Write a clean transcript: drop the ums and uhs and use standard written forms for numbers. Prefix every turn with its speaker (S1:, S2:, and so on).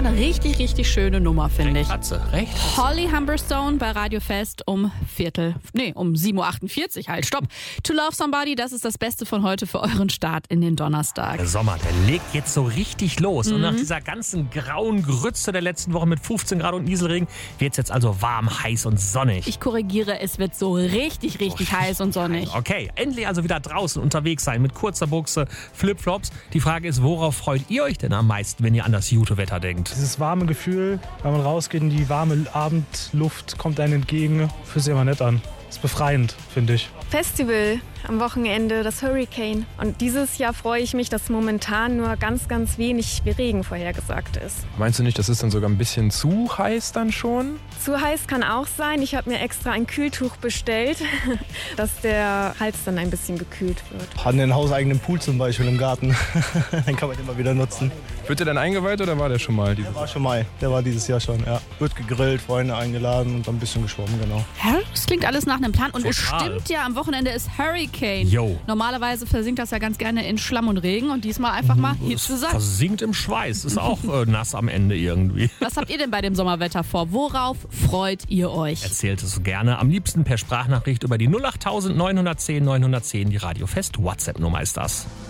S1: eine richtig, richtig schöne Nummer, finde ich.
S2: Katze, recht.
S1: Holly Humberstone bei Radio Fest um 7:48 Uhr halt. Stopp. To Love Somebody, das ist das Beste von heute für euren Start in den Donnerstag.
S2: Der Sommer, der legt jetzt so richtig los. Und nach dieser ganzen grauen Grütze der letzten Woche mit 15 Grad und Nieselregen wird es jetzt also warm, heiß und sonnig.
S1: Ich korrigiere, es wird so richtig, richtig heiß und sonnig.
S2: Okay, endlich also wieder draußen unterwegs sein mit kurzer Buchse, Flipflops. Die Frage ist, worauf freut ihr euch denn am meisten, wenn ihr an das gute Wetter denkt?
S3: Dieses warme Gefühl, wenn man rausgeht und die warme Abendluft kommt einem entgegen, fühlt sich immer nett an. Ist befreiend, finde ich.
S4: Festival am Wochenende, das Hurricane. Und dieses Jahr freue ich mich, dass momentan nur ganz, ganz wenig Regen vorhergesagt ist.
S5: Meinst du nicht, das ist dann sogar ein bisschen zu heiß dann schon?
S4: Zu heiß kann auch sein. Ich habe mir extra ein Kühltuch bestellt, dass der Hals dann ein bisschen gekühlt wird.
S6: Hatten einen hauseigenen Pool zum Beispiel im Garten. Den kann man immer wieder nutzen.
S5: Wird der dann eingeweiht oder war der schon mal?
S6: Der war schon mal. Der war dieses Jahr schon, ja. Wird gegrillt, Freunde eingeladen und dann ein bisschen geschwommen, genau.
S1: Ja, das klingt alles nach einem Plan. Und es
S2: Total.
S1: stimmt ja, am Wochenende ist Hurricane.
S2: Jo.
S1: Normalerweise versinkt das ja ganz gerne in Schlamm und Regen und diesmal einfach mal Hitzesack.
S2: Versinkt im Schweiß. Ist auch nass am Ende irgendwie.
S1: Was habt ihr denn bei dem Sommerwetter vor? Worauf freut ihr euch?
S2: Erzählt es gerne. Am liebsten per Sprachnachricht über die 08910 910 die Radio Fest WhatsApp-Nummer ist das.